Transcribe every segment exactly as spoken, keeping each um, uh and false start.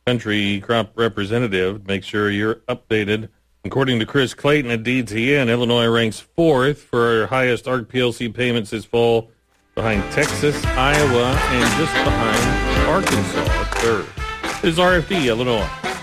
country crop representative. Make sure you're updated. According to Chris Clayton at D T N, Illinois ranks fourth for highest A R C P L C payments this fall, behind Texas, Iowa, and just behind Arkansas at third. This is R F D, Illinois.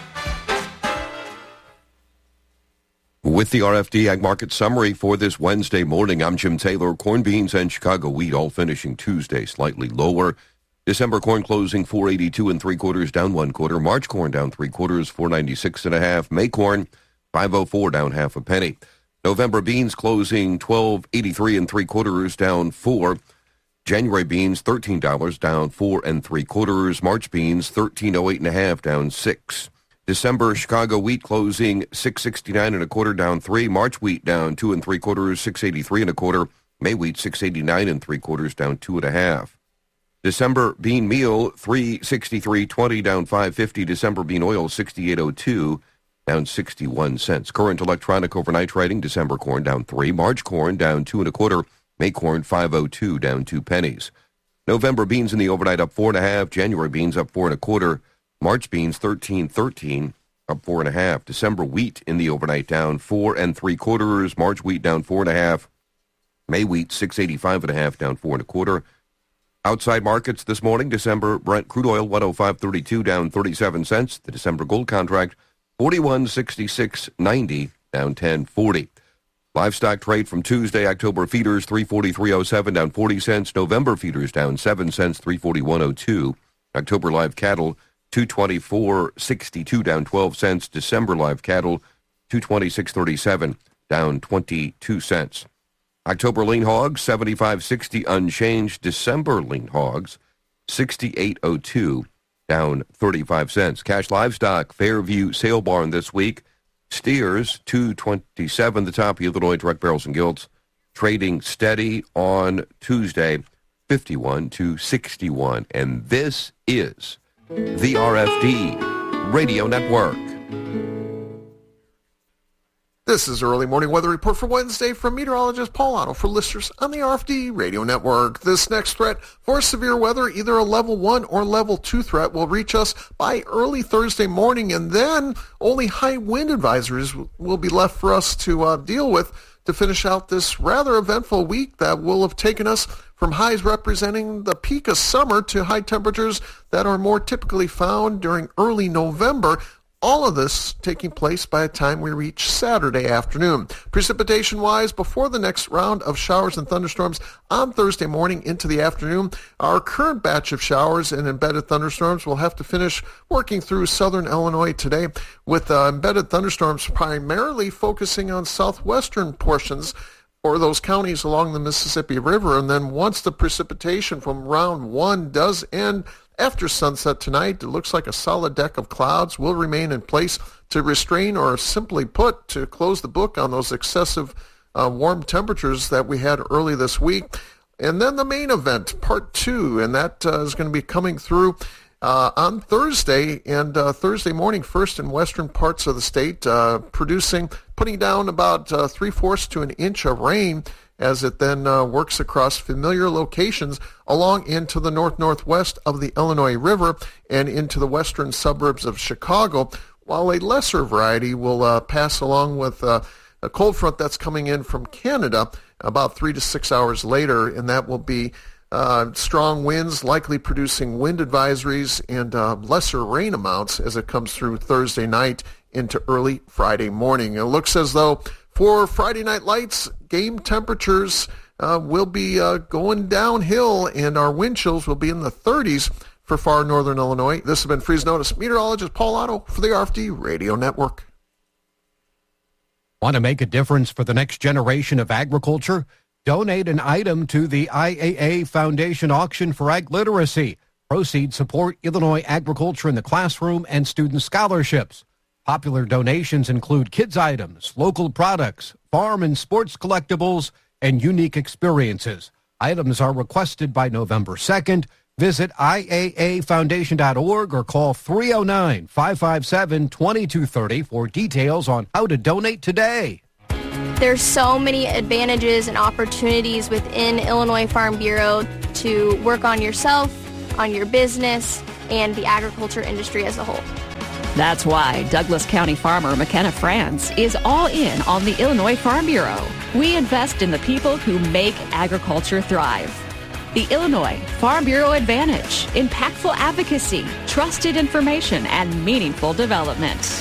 With the R F D Ag Market Summary for this Wednesday morning, I'm Jim Taylor. Corn, beans, and Chicago wheat all finishing Tuesday slightly lower. December corn closing four eighty-two and three quarters, down one quarter. March corn down three quarters, four ninety-six and a half. May corn five oh four, down half a penny. November beans closing twelve eighty-three and three quarters, down four. January beans thirteen dollars, down four and three quarters. March beans thirteen oh eight and a half, down six. December Chicago wheat closing six sixty-nine and a quarter, down three. March wheat down two and three quarters, six eighty-three and a quarter. May wheat six eighty-nine and three quarters, down two and a half. December bean meal three sixty-three twenty, down five fifty. December bean oil sixty-eight oh two, down sixty-one cents. Current electronic overnight trading: December corn down three, March corn down two and a quarter, May corn five oh two, down two pennies. November beans in the overnight up four and a half. January beans up four and a quarter. March beans thirteen thirteen, up four and a half. December wheat in the overnight down four and three quarters. March wheat down four and a half. May wheat six eighty-five and a half, down four and a quarter. Outside markets this morning: December Brent crude oil one oh five thirty-two, down thirty-seven cents. The December gold contract forty-one sixty-six ninety, down ten forty. Livestock trade from Tuesday: October feeders three forty-three oh seven, down forty cents. November feeders down seven cents, three forty-one oh two. October live cattle two twenty-four sixty-two, down twelve cents. December live cattle two twenty-six thirty-seven, down twenty-two cents. October lean hogs seventy-five sixty, unchanged. December lean hogs sixty-eight oh two, down thirty-five cents. Cash livestock Fairview sale barn this week: steers two twenty-seven, the top. Illinois direct barrels and gilts trading steady on Tuesday, fifty-one to sixty-one. And this is the R F D Radio Network. This is Early Morning Weather Report for Wednesday from meteorologist Paul Otto for listeners on the R F D Radio Network. This next threat for severe weather, either a level one or level two threat, will reach us by early Thursday morning, and then only high wind advisories will be left for us to uh, deal with to finish out this rather eventful week that will have taken us from highs representing the peak of summer to high temperatures that are more typically found during early November. All of this taking place by the time we reach Saturday afternoon. Precipitation-wise, before the next round of showers and thunderstorms on Thursday morning into the afternoon, our current batch of showers and embedded thunderstorms will have to finish working through southern Illinois today, with uh, embedded thunderstorms primarily focusing on southwestern portions or those counties along the Mississippi River. And then once the precipitation from round one does end, after sunset tonight, it looks like a solid deck of clouds will remain in place to restrain, or simply put, to close the book on those excessive uh, warm temperatures that we had early this week. And then the main event, part two, and that uh, is going to be coming through uh, on Thursday, and uh, Thursday morning first in western parts of the state, uh, producing, putting down about uh, three-fourths to an inch of rain, as it then uh, works across familiar locations along into the north-northwest of the Illinois River and into the western suburbs of Chicago, while a lesser variety will uh, pass along with uh, a cold front that's coming in from Canada about three to six hours later, and that will be uh, strong winds, likely producing wind advisories and uh, lesser rain amounts as it comes through Thursday night into early Friday morning. It looks as though for Friday Night Lights, game temperatures uh, will be uh, going downhill, and our wind chills will be in the thirties for far northern Illinois. This has been Freeze Notice. Meteorologist Paul Otto for the R F D Radio Network. Want to make a difference for the next generation of agriculture? Donate an item to the I A A Foundation Auction for Ag Literacy. Proceeds support Illinois agriculture in the classroom and student scholarships. Popular donations include kids' items, local products, farm and sports collectibles, and unique experiences. Items are requested by November second. Visit I A A foundation dot org or call three oh nine, five five seven, two two three oh for details on how to donate today. There's so many advantages and opportunities within Illinois Farm Bureau to work on yourself, on your business, and the agriculture industry as a whole. That's why Douglas County farmer McKenna France is all in on the Illinois Farm Bureau. We invest in the people who make agriculture thrive. The Illinois Farm Bureau Advantage: impactful advocacy, trusted information, and meaningful development.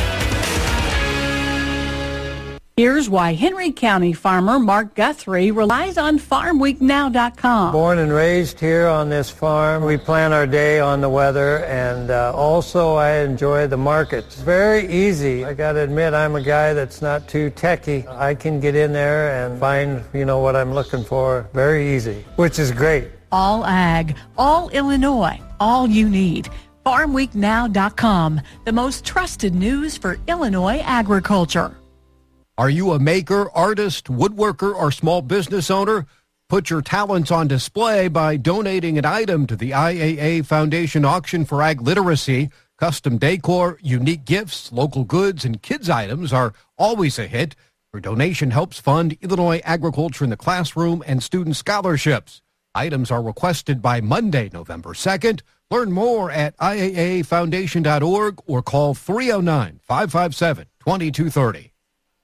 Here's why Henry County farmer Mark Guthrie relies on farm week now dot com. Born and raised here on this farm, we plan our day on the weather, and uh, also I enjoy the markets. Very easy. I got to admit, I'm a guy that's not too techy. I can get in there and find, you know, what I'm looking for very easy, which is great. All ag, all Illinois, all you need. farm week now dot com, the most trusted news for Illinois agriculture. Are you a maker, artist, woodworker, or small business owner? Put your talents on display by donating an item to the I A A Foundation Auction for Ag Literacy. Custom decor, unique gifts, local goods, and kids' items are always a hit. Your donation helps fund Illinois agriculture in the classroom and student scholarships. Items are requested by Monday, November second. Learn more at I A A foundation dot org or call three oh nine, five five seven, two two three oh.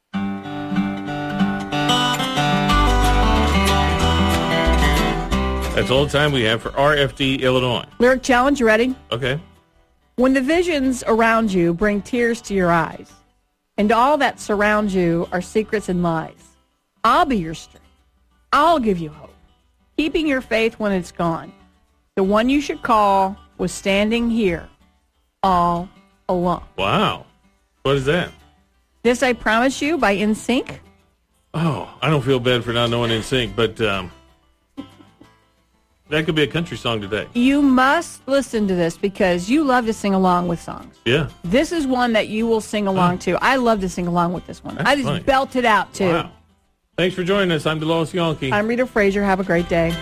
That's all the time we have for R F D Illinois. Lyric challenge, you ready? Okay. When the visions around you bring tears to your eyes, and all that surrounds you are secrets and lies, I'll be your strength. I'll give you hope, keeping your faith when it's gone. The one you should call was standing here all along. Wow. What is that? This I Promise You by N Sync. Oh, I don't feel bad for not knowing N Sync, but um, that could be a country song today. You must listen to this because you love to sing along with songs. Yeah. This is one that you will sing along oh. to. I love to sing along with this one. That's I just funny. belt it out, too. Wow. Thanks for joining us. I'm Delois Yonke. I'm Rita Frazier. Have a great day.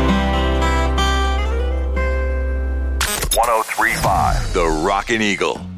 one oh three point five The Rockin' Eagle.